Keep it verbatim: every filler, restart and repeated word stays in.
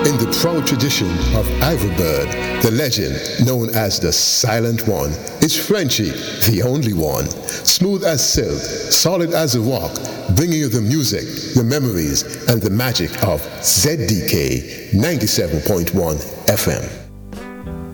In the proud tradition of Iverbird, the legend known as the Silent One is Frenchie, the only one. Smooth as silk, solid as a rock, bringing you the music, the memories, and the magic of Z D K ninety-seven point one F M.